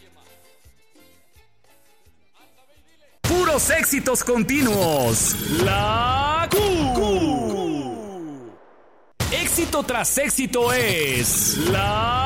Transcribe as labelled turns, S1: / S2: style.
S1: Puros éxitos continuos. La Q. Éxito tras éxito es la